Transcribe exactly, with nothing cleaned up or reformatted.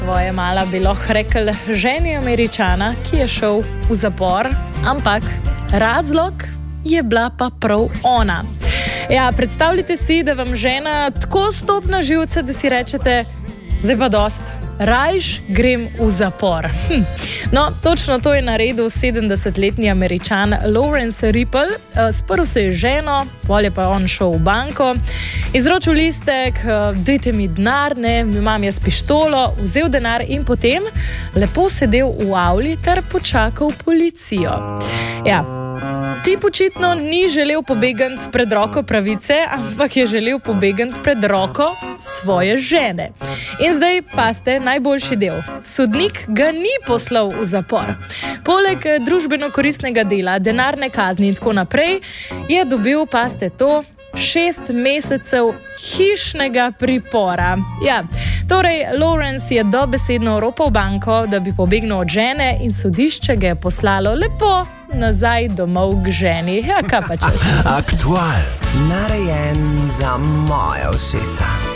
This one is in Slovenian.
Tvoje mala bi lahko rekel ženi Američana, ki je šel v zapor, ampak razlog je bila pa prav ona. Ja, predstavljajte si, da vam žena tako stop na živce, da si rečete, zdaj pa dost, rajš grem v zapor. Hm. No, točno to je naredil sedemdesetletni Američan Lawrence Ripple. Sprl se je ženo, polje pa je on šel v banko, izročil listek, dajte mi denar, ne, imam jaz pištolo, vzel denar in potem lepo sedel v avli ter počakal policijo. Ja, tip očitno ni želel pobegati pred roko pravice, ampak je želel pobegati pred roko svoje žene. In zdaj paste najboljši del. Sodnik ga ni poslal v zapor. Poleg družbeno koristnega dela, denarne kazni in tako naprej, je dobil, paste to, šest mesecev hišnega pripora. Ja, torej Lawrence je dobesedno oropal banko, da bi pobegnil od žene in sodišče ga je poslalo lepo nazaj domov k ženi. Ja, kaj pa češ? Aktual, narejen za moje ušesa.